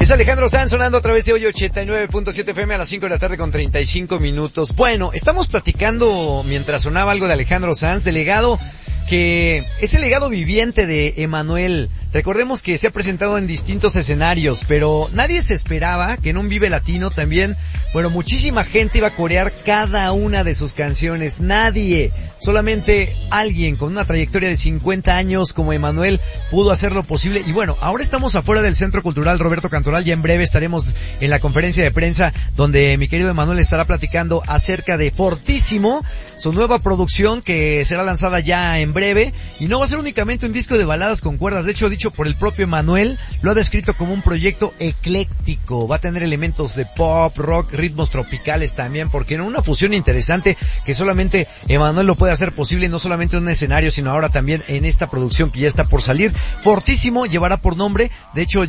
Es Alejandro Sanz sonando a través de hoy 89.7 FM a las 5 de la tarde con 35 minutos. Bueno, estamos platicando mientras sonaba algo de Alejandro Sanz, de legado, que es el legado viviente de Emmanuel. Recordemos que se ha presentado en distintos escenarios, pero nadie se esperaba que en un Vive Latino también, bueno, muchísima gente iba a corear cada una de sus canciones. Nadie, solamente alguien con una trayectoria de 50 años como Emmanuel pudo hacer lo posible. Y bueno, ahora estamos afuera del Centro Cultural Roberto Cantoral. Ya en breve estaremos en la conferencia de prensa donde mi querido Emmanuel estará platicando acerca de Fortísimo, su nueva producción que será lanzada ya en breve. Y no va a ser únicamente un disco de baladas con cuerdas. De hecho, dicho por el propio Emmanuel, lo ha descrito como un proyecto ecléctico. Va a tener elementos de pop, rock, ritmos tropicales también, porque en una fusión interesante que solamente Emmanuel lo puede hacer posible, no solamente en un escenario, sino ahora también en esta producción que ya está por salir. Fortísimo llevará por nombre, de hecho,